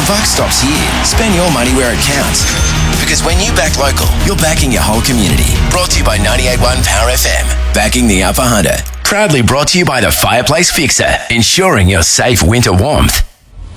buck stops here. Spend your money where it counts. Because when you back local, you're backing your whole community. Brought to you by 98.1 Power FM. Backing the Upper Hunter. Proudly brought to you by the Fireplace Fixer. Ensuring your safe winter warmth.